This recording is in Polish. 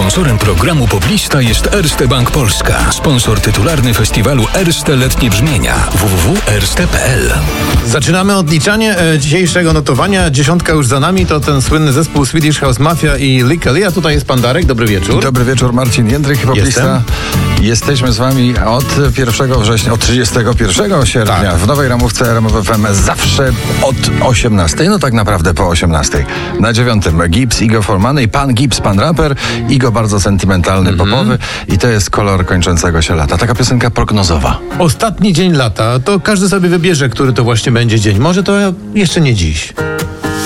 Sponsorem programu Poblista jest Erste Bank Polska, sponsor tytularny festiwalu Erste Letnie Brzmienia www.erste.pl. Zaczynamy odliczanie dzisiejszego notowania. 10 już za nami, to ten słynny zespół Swedish House Mafia i Lee Kelly, a tutaj jest pan Darek. Dobry wieczór. Dobry wieczór, Marcin Jędryk, Poblista. Jesteśmy z wami od 1 września, od 31 sierpnia Tak. w nowej ramówce RMF FM zawsze od 18, no tak naprawdę po 18. Na 9 Gibbs, Igo Forman i pan Gibbs, pan raper, Igo bardzo sentymentalny, popowy i to jest kolor kończącego się lata. Taka piosenka prognozowa. Ostatni dzień lata, to każdy sobie wybierze, który to właśnie będzie dzień. Może to jeszcze nie dziś.